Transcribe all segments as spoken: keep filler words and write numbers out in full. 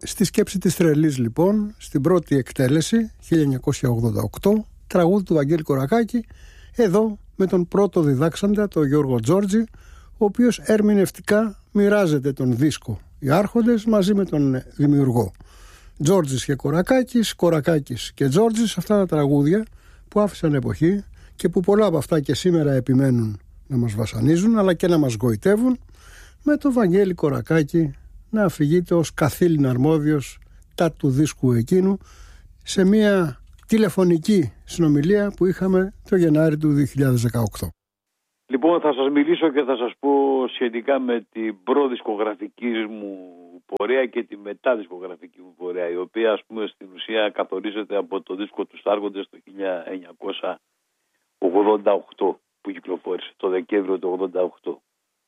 Στη σκέψη της τρελής λοιπόν, στην πρώτη εκτέλεση χίλια εννιακόσια ογδόντα οκτώ, τραγούδι του Βαγγέλη Κορακάκη, εδώ με τον πρώτο διδάξαντα, τον Γιώργο Τζόρτζη, ο οποίος ερμηνευτικά μοιράζεται τον δίσκο «Οι Άρχοντες» μαζί με τον δημιουργό. Τζόρτζης και Κορακάκης, Κορακάκης και Τζόρτζης, αυτά τα τραγούδια που άφησαν εποχή και που πολλά από αυτά και σήμερα επιμένουν να μας βασανίζουν αλλά και να μας γοητεύουν, με τον Βαγγέλη Κορακάκη να αφηγείται ως καθήλυνα αρμόδιος τα του δίσκου εκείνου σε μια τηλεφωνική συνομιλία που είχαμε το Γενάρη του δύο χιλιάδες δεκαοκτώ. Λοιπόν, θα σας μιλήσω και θα σας πω σχετικά με την προδισκογραφική μου πορεία και τη μεταδισκογραφική μου πορεία, η οποία, ας πούμε, στην ουσία καθορίζεται από το δίσκο του Άρχοντες το χίλια εννιακόσια ογδόντα οκτώ που κυκλοφόρησε το Δεκέμβριο του ογδόντα οκτώ.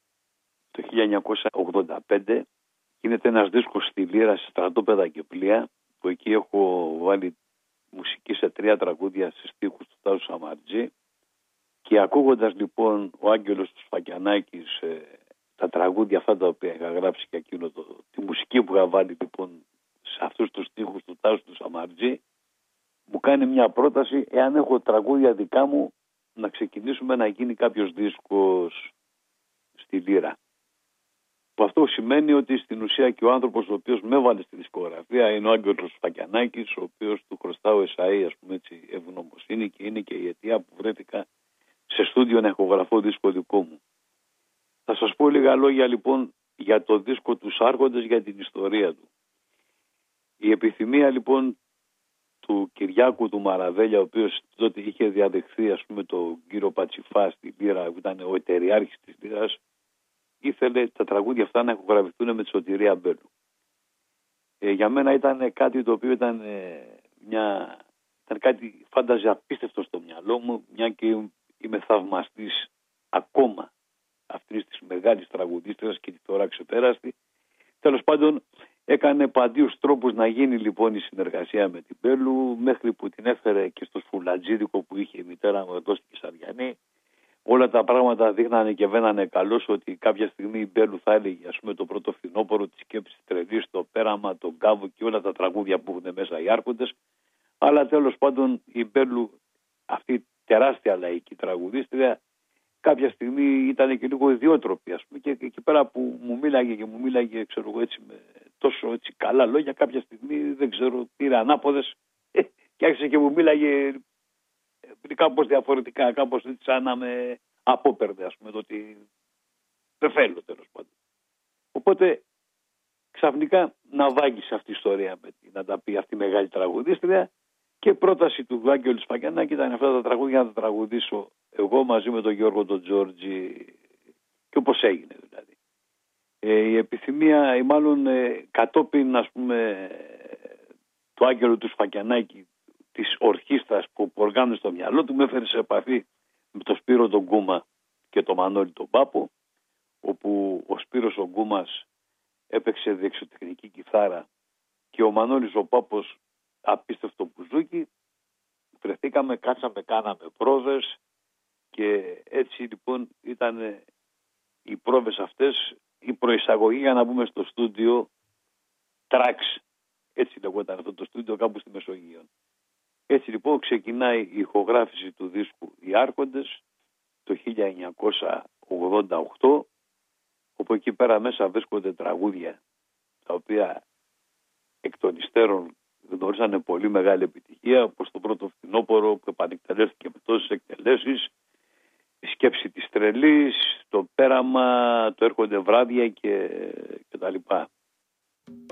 Το χίλια εννιακόσια ογδόντα πέντε γίνεται ένας δίσκος στη λύρα, σε στρατόπεδα και πλοία, που εκεί έχω βάλει μουσική σε τρία τραγούδια στις στίχους του Τάσου Σαμαρτζή, και ακούγοντας λοιπόν ο Άγγελος του Σφακιανάκης ε, τα τραγούδια αυτά τα οποία είχα γράψει και εκείνο το, τη μουσική που είχα βάλει λοιπόν σε αυτούς τους στίχους του Τάσου του Σαμαρτζή, μου κάνει μια πρόταση, εάν έχω τραγούδια δικά μου, να ξεκινήσουμε να γίνει κάποιος δίσκος στη λύρα. Που αυτό σημαίνει ότι στην ουσία και ο άνθρωπος ο οποίος με έβαλε στη δισκογραφία είναι ο Άγγελος Σφακιανάκης, ο οποίος του χρωστάω εσαΐ, ας πούμε έτσι, ευγνωμοσύνη, και είναι και η αιτία που βρέθηκα σε στούντιο να ηχογραφώ δίσκο δικό μου. Θα σας πω λίγα λόγια λοιπόν για το δίσκο τους Άρχοντες, για την ιστορία του. Η επιθυμία λοιπόν του Κυριάκου του Μαραβέλια, ο οποίος τότε είχε διαδεχθεί, ας πούμε, τον κύριο Πατσιφά στη λύρα, που ήταν ο εταιριάρχης της λύρας, ήθελε τα τραγούδια αυτά να ηχογραφηθούν με τη Σωτηρία Μπέλου. Ε, για μένα ήταν κάτι το οποίο ήταν, ε, μια, ήταν κάτι φάνταζε απίστευτο στο μυαλό μου, μια και είμαι θαυμαστής ακόμα αυτής της μεγάλης τραγουδίστρας και τη τώρα ξεπέραστη. Τέλος πάντων, έκανε παντίους τρόπους να γίνει λοιπόν η συνεργασία με την Μπέλου, μέχρι που την έφερε και στο σφουλατζίδικο που είχε η μητέρα μου εδώ στην Κεσαριανή. Όλα τα πράγματα δείχνανε και βαίνανε καλώς ότι κάποια στιγμή η Μπέλου θα έλεγε, ας πούμε, το πρώτο φθινόπωρο, τη σκέψη τρελής, το πέραμα, τον κάβο και όλα τα τραγούδια που έχουν μέσα οι Άρχοντες. Αλλά τέλος πάντων η Μπέλου, αυτή τεράστια λαϊκή τραγουδίστρια, κάποια στιγμή ήταν και λίγο ιδιότροπη, ας πούμε, και εκεί πέρα που μου μίλαγε και μου μίλαγε, ξέρω εγώ, έτσι, με τόσο έτσι καλά λόγια, κάποια στιγμή δεν ξέρω, πήρε ανάποδες και άρχισε και μου μίλαγε κάπως διαφορετικά, κάπως έτσι σαν να με απόπερνε, ας πούμε, το ότι δεν θέλω, τέλος πάντων. Οπότε ξαφνικά να βάγγισε αυτή η ιστορία με την, να τα πει αυτή η μεγάλη τραγουδίστρια, και πρόταση του Άγγελου Σφακιανάκη ήταν αυτά τα τραγούδια να τα τραγουδήσω εγώ μαζί με τον Γιώργο τον Τζόρτζη, και όπως έγινε δηλαδή. Ε, η επιθυμία, ή μάλλον ε, κατόπιν, ας πούμε, του Άγγελου του Σφακιανάκη, της ορχήστρας που οργάνωσε στο μυαλό του, με έφερε σε επαφή με τον Σπύρο τον Γκούμα και τον Μανώλη τον Πάπο, όπου ο Σπύρος ο Γκούμας έπαιξε διεξοτεχνική κιθάρα και ο Μανώλης ο Πάπος απίστευτο μπουζούκι. Βρεθήκαμε, κάτσαμε, κάναμε πρόβες, και έτσι λοιπόν ήταν οι πρόβες αυτές η προεισαγωγή για να μπούμε στο στούντιο Trax, έτσι λεγόταν αυτό το στούντιο κάπου στη Μεσογείο. Έτσι λοιπόν ξεκινάει η ηχογράφηση του δίσκου «Οι Άρχοντες» το χίλια εννιακόσια ογδόντα οκτώ, όπου εκεί πέρα μέσα βρίσκονται τραγούδια τα οποία εκ των υστέρων γνωρίσανε πολύ μεγάλη επιτυχία, όπως το πρώτο φθινόπωρο που επανεκτελέστηκε με τόσες εκτελέσεις, η σκέψη της τρελής, το πέραμα, το έρχονται βράδια και, και τα λοιπά.